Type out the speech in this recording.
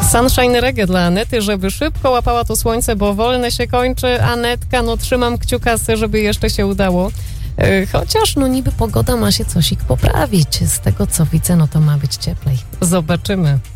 Sunshine Reggae dla Anety, żeby szybko łapała to słońce, bo wolne się kończy. Anetka, no trzymam kciuka, żeby jeszcze się udało. Chociaż no niby pogoda ma się cosik poprawić. Z tego co widzę, no to ma być cieplej. Zobaczymy.